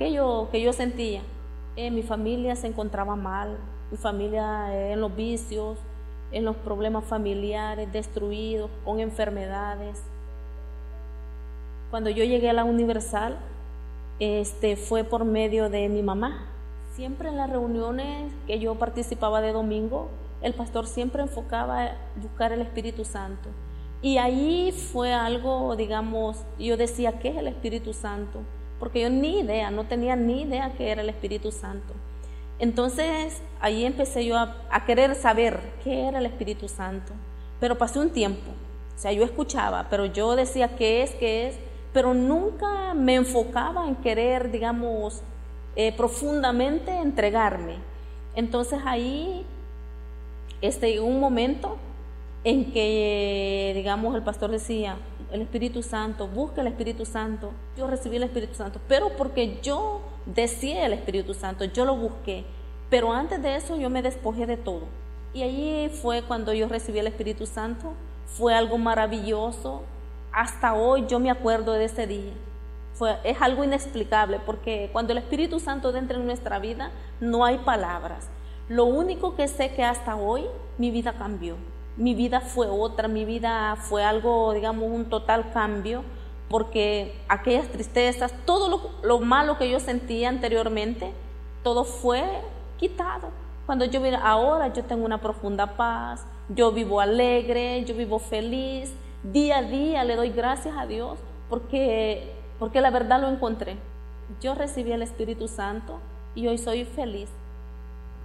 que yo sentía. Mi familia se encontraba mal, mi familia en los vicios, en los problemas familiares, destruidos, con enfermedades. Cuando yo llegué a la Universal, fue por medio de mi mamá. Siempre en las reuniones que yo participaba de domingo, el pastor siempre enfocaba a buscar el Espíritu Santo. Y ahí fue algo, digamos, yo decía, ¿qué es el Espíritu Santo? Porque yo no tenía ni idea qué era el Espíritu Santo. Entonces, ahí empecé yo a querer saber qué era el Espíritu Santo. Pero pasé un tiempo, o sea, yo escuchaba, pero yo decía, ¿qué es? Pero nunca me enfocaba en querer, digamos, profundamente entregarme. Entonces ahí, un momento en que, digamos, el pastor decía, el Espíritu Santo, busca el Espíritu Santo. Yo recibí el Espíritu Santo, pero porque yo deseé el Espíritu Santo, yo lo busqué. Pero antes de eso yo me despojé de todo. Y allí fue cuando yo recibí el Espíritu Santo. Fue algo maravilloso. Hasta hoy yo me acuerdo de ese día. Es algo inexplicable, porque cuando el Espíritu Santo entra en nuestra vida, no hay palabras. Lo único que sé que hasta hoy mi vida cambió. Mi vida fue otra, mi vida fue algo, digamos, un total cambio, porque aquellas tristezas, todo lo malo que yo sentía anteriormente, todo fue quitado. Cuando yo vi, ahora yo tengo una profunda paz, yo vivo alegre, yo vivo feliz, día a día le doy gracias a Dios, porque la verdad lo encontré. Yo recibí el Espíritu Santo y hoy soy feliz.